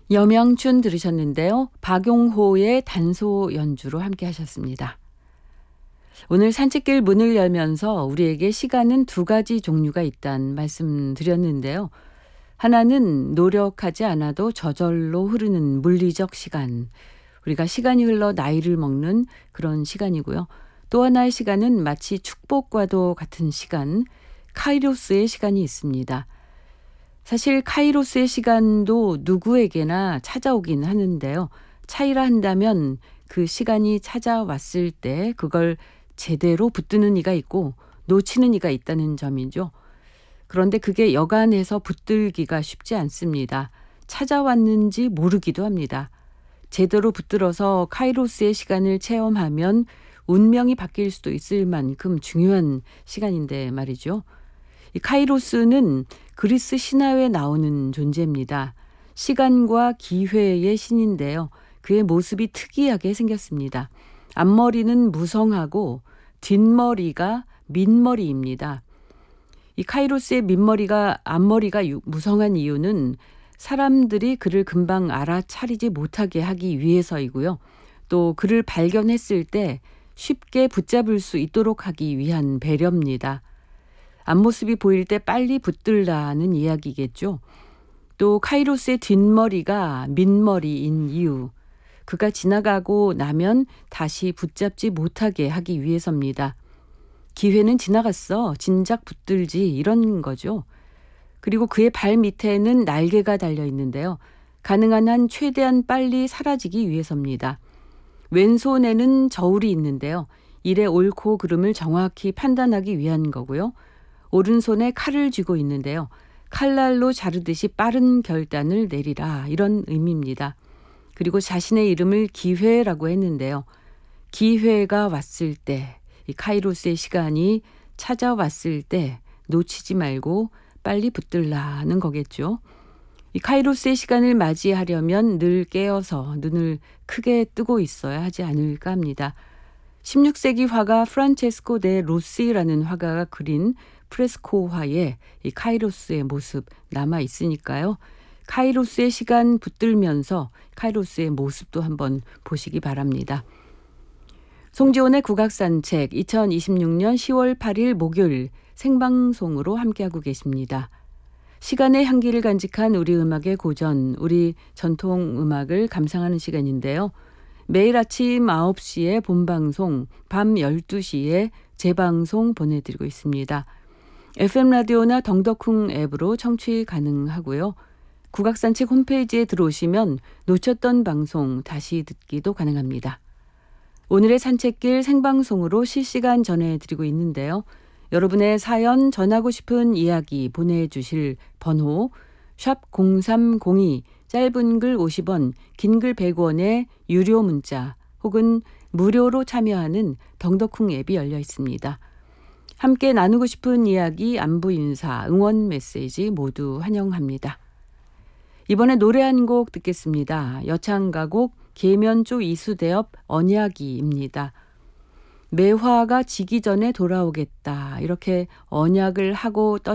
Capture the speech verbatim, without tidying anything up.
여명춘 들으셨는데요. 박용호의 단소 연주로 함께 하셨습니다. 오늘 산책길 문을 열면서 우리에게 시간은 두 가지 종류가 있다는 말씀 드렸는데요. 하나는 노력하지 않아도 저절로 흐르는 물리적 시간, 우리가 시간이 흘러 나이를 먹는 그런 시간이고요. 또 하나의 시간은 마치 축복과도 같은 시간, 카이로스의 시간이 있습니다. 사실 카이로스의 시간도 누구에게나 찾아오긴 하는데요. 차이라 한다면 그 시간이 찾아왔을 때 그걸 제대로 붙드는 이가 있고 놓치는 이가 있다는 점이죠. 그런데 그게 여간해서 붙들기가 쉽지 않습니다. 찾아왔는지 모르기도 합니다. 제대로 붙들어서 카이로스의 시간을 체험하면 운명이 바뀔 수도 있을 만큼 중요한 시간인데 말이죠. 이 카이로스는 그리스 신화에 나오는 존재입니다. 시간과 기회의 신인데요. 그의 모습이 특이하게 생겼습니다. 앞머리는 무성하고 뒷머리가 민머리입니다. 이 카이로스의 민머리가 앞머리가 무성한 이유는 사람들이 그를 금방 알아차리지 못하게 하기 위해서이고요. 또 그를 발견했을 때 쉽게 붙잡을 수 있도록 하기 위한 배려입니다. 앞모습이 보일 때 빨리 붙들라는 이야기겠죠. 또 카이로스의 뒷머리가 민머리인 이유, 그가 지나가고 나면 다시 붙잡지 못하게 하기 위해서입니다. 기회는 지나갔어, 진작 붙들지, 이런 거죠. 그리고 그의 발 밑에는 날개가 달려 있는데요. 가능한 한 최대한 빨리 사라지기 위해서입니다. 왼손에는 저울이 있는데요. 일의 옳고 그름을 정확히 판단하기 위한 거고요. 오른손에 칼을 쥐고 있는데요. 칼날로 자르듯이 빠른 결단을 내리라, 이런 의미입니다. 그리고 자신의 이름을 기회라고 했는데요. 기회가 왔을 때, 이 카이로스의 시간이 찾아왔을 때 놓치지 말고 빨리 붙들라는 거겠죠. 이 카이로스의 시간을 맞이하려면 늘 깨어서 눈을 크게 뜨고 있어야 하지 않을까 합니다. 십육 세기 화가 프란체스코 데 로시라는 화가가 그린 프레스코화에 이 카이로스의 모습 남아 있으니까요. 카이로스의 시간 붙들면서 카이로스의 모습도 한번 보시기 바랍니다. 송지온의 국악산책 이천이십육 년 시월 팔일 목요일 생방송으로 함께하고 계십니다. 시간의 향기를 간직한 우리 음악의 고전, 우리 전통 음악을 감상하는 시간인데요. 매일 아침 아홉 시에 본방송, 밤 열두 시에 재방송 보내드리고 있습니다. 에프엠 라디오나 덩덕쿵 앱으로 청취 가능하고요. 국악산책 홈페이지에 들어오시면 놓쳤던 방송 다시 듣기도 가능합니다. 오늘의 산책길 생방송으로 실시간 전해드리고 있는데요. 여러분의 사연, 전하고 싶은 이야기 보내주실 번호 샵 공삼공이, 짧은 글 오십 원, 긴 글 백 원의 유료 문자 혹은 무료로 참여하는 덩덕쿵 앱이 열려 있습니다. 함께 나누고 싶은 이야기, 안부 인사, 응원 메시지 모두 환영합니다. 이번에 노래 한 곡 듣겠습니다. 여창가곡 계면조 이수대업 언약이입니다. 매화가 지기 전에 돌아오겠다, 이렇게 언약을 하고 떠